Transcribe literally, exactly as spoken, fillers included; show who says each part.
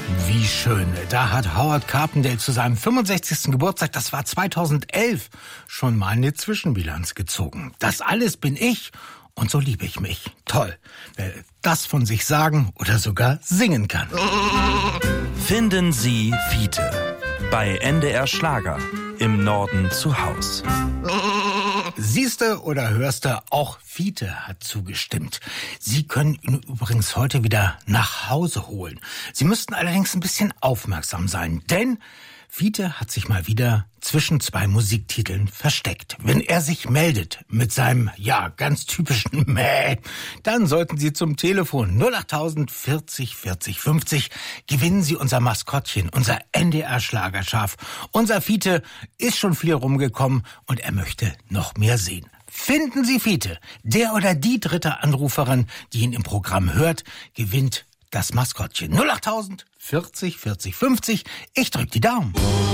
Speaker 1: Wie schön. Da hat Howard Carpendale zu seinem fünfundsechzigsten Geburtstag, das war zweitausendelf, schon mal eine Zwischenbilanz gezogen. Das alles bin ich und so liebe ich mich. Toll, wer das von sich sagen oder sogar singen kann.
Speaker 2: Finden Sie Fiete bei N D R Schlager im Norden zu Haus.
Speaker 1: Siehste oder hörste, auch Fiete hat zugestimmt. Sie können ihn übrigens heute wieder nach Hause holen. Sie müssten allerdings ein bisschen aufmerksam sein, denn Fiete hat sich mal wieder zwischen zwei Musiktiteln versteckt. Wenn er sich meldet mit seinem, ja, ganz typischen Mäh, dann sollten Sie zum Telefon null acht tausend vierzig vierzig fünfzig gewinnen Sie unser Maskottchen, unser N D R-Schlagerschaf. Unser Fiete ist schon viel rumgekommen und er möchte noch mehr sehen. Finden Sie Fiete, der oder die dritte Anruferin, die ihn im Programm hört, gewinnt das Maskottchen. null acht tausend vierzig vierzig fünfzig. Ich drück die Daumen.